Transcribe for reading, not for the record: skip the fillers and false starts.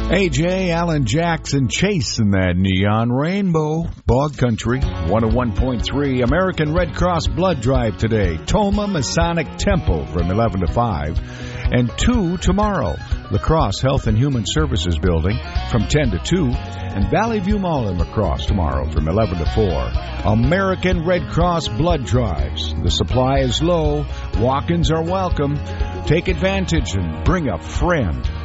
AJ, Alan Jackson chasing that neon rainbow. Bog Country, 101.3. American Red Cross Blood Drive today. Toma Masonic Temple from 11 to 5. And 2 tomorrow. La Crosse Health and Human Services Building from 10 to 2. And Valley View Mall in La Crosse tomorrow from 11 to 4. American Red Cross Blood Drives. The supply is low. Walk-ins are welcome. Take advantage and bring a friend.